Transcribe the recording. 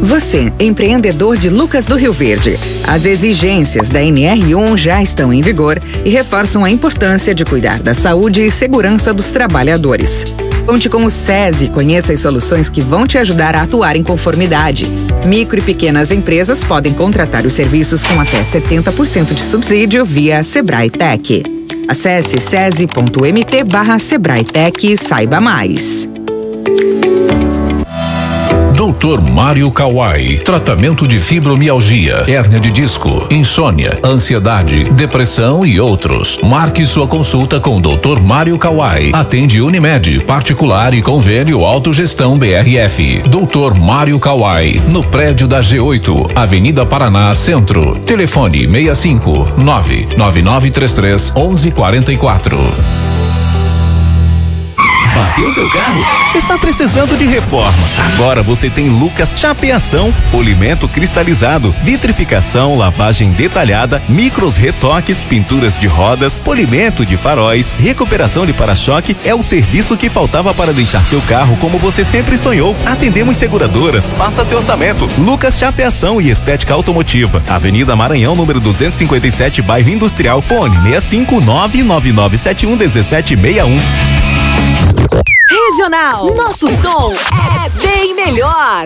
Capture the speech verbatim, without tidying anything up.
Você, empreendedor de Lucas do Rio Verde. As exigências da N R um já estão em vigor e reforçam a importância de cuidar da saúde e segurança dos trabalhadores. Conte com o SESI e conheça as soluções que vão te ajudar a atuar em conformidade. Micro e pequenas empresas podem contratar os serviços com até setenta por cento de subsídio via Sebrae Tech. Acesse sesi.mt barra Sebrae Tech e saiba mais. doutor Mário Kawai. Tratamento de fibromialgia, hérnia de disco, insônia, ansiedade, depressão e outros. Marque sua consulta com o doutor Mário Kawai. Atende Unimed, particular e convênio Autogestão B R F. doutor Mário Kawai, no prédio da G oito, Avenida Paraná, Centro. Telefone seis cinco nove nove nove três três um um quatro quatro. Bateu seu carro? Está precisando de reforma? Agora você tem Lucas Chapeação, polimento cristalizado, vitrificação, lavagem detalhada, micros retoques, pinturas de rodas, polimento de faróis, recuperação de para-choque é o serviço que faltava para deixar seu carro como você sempre sonhou. Atendemos seguradoras, faça seu orçamento. Lucas Chapeação e Estética Automotiva, Avenida Maranhão, número duzentos e cinquenta e sete, bairro Industrial, fone seis cinco nove nove nove sete um um sete seis um. Regional, nosso som é bem melhor.